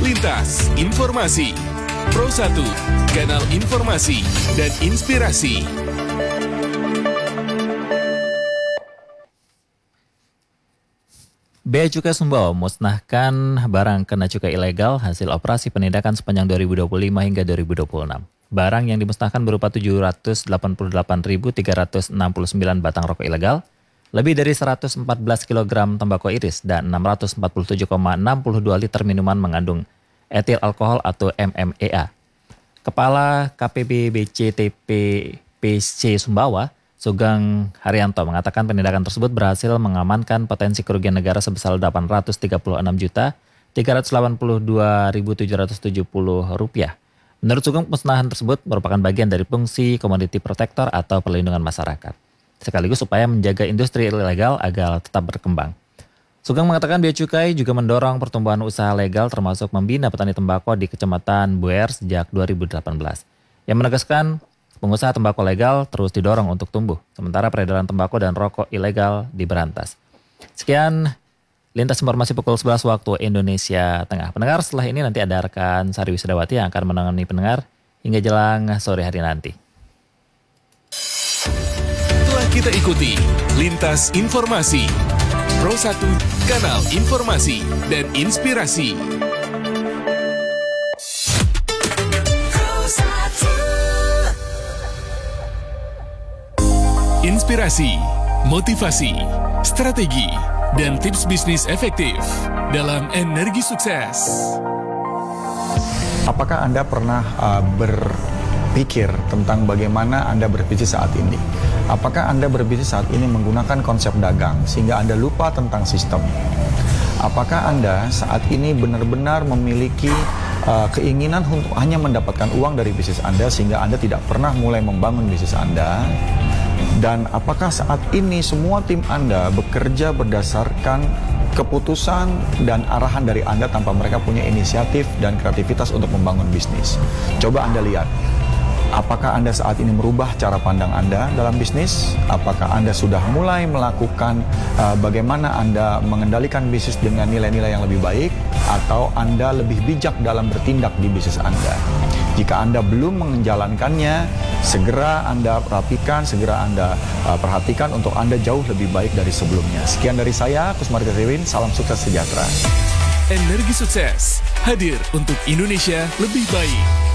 Lintas Informasi Pro 1, kanal informasi dan inspirasi. Bea Cukai Sumbawa musnahkan barang kena cukai ilegal hasil operasi penindakan sepanjang 2025 hingga 2026. Barang yang dimusnahkan berupa 788.369 batang rokok ilegal, lebih dari 114 kg tembakau iris, dan 647,62 liter minuman mengandung etil alkohol atau MMEA. Kepala KPBBCTPPC Sumbawa, Sugeng Haryanto, mengatakan penindakan tersebut berhasil mengamankan potensi kerugian negara sebesar Rp836.382.770. Menurut Sugeng, musnahan tersebut merupakan bagian dari fungsi Commodity Protector atau perlindungan masyarakat, sekaligus supaya menjaga industri ilegal agar tetap berkembang. Sugeng mengatakan Bea Cukai juga mendorong pertumbuhan usaha legal termasuk membina petani tembakau di Kecamatan Buer sejak 2018. Yang menegaskan pengusaha tembakau legal terus didorong untuk tumbuh, sementara peredaran tembakau dan rokok ilegal diberantas. Sekian Lintas Informasi pukul 11 waktu Indonesia Tengah. Pendengar, setelah ini nanti ada rekan Sari Wisdawati yang akan menemani pendengar hingga jelang sore hari nanti. Telah kita ikuti Lintas Informasi Pro 1, kanal informasi dan inspirasi. Inspirasi, motivasi, strategi, dan tips bisnis efektif dalam Energi Sukses. Apakah Anda pernah berpikir tentang bagaimana Anda berbisnis saat ini? Apakah Anda berbisnis saat ini menggunakan konsep dagang sehingga Anda lupa tentang sistem? Apakah Anda saat ini benar-benar memiliki keinginan untuk hanya mendapatkan uang dari bisnis Anda sehingga Anda tidak pernah mulai membangun bisnis Anda? Dan apakah saat ini semua tim Anda bekerja berdasarkan keputusan dan arahan dari Anda tanpa mereka punya inisiatif dan kreativitas untuk membangun bisnis? Coba Anda lihat. Apakah Anda saat ini merubah cara pandang Anda dalam bisnis? Apakah Anda sudah mulai melakukan bagaimana Anda mengendalikan bisnis dengan nilai-nilai yang lebih baik? Atau Anda lebih bijak dalam bertindak di bisnis Anda? Jika Anda belum menjalankannya, segera Anda rapikan, segera Anda perhatikan untuk Anda jauh lebih baik dari sebelumnya. Sekian dari saya, Kusmar Geriwin, salam sukses sejahtera. Energi Sukses hadir untuk Indonesia lebih baik.